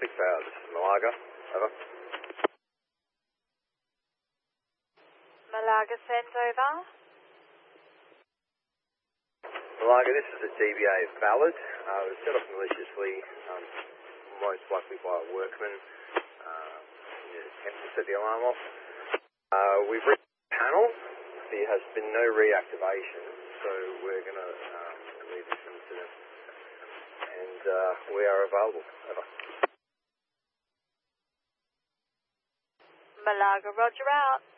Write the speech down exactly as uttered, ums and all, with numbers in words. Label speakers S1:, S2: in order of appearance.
S1: Big Tower, this is Malaga. Over.
S2: Malaga sent over.
S1: Malaga, this is a D B A Ballard. Uh, it was set off maliciously, um, most likely by a workman. Uh, in an attempt to set the alarm off. Uh, we've reached the panel. There has been no reactivation, so we're going to um, leave this incident. And uh, we are available. Over.
S2: Malaga, roger out.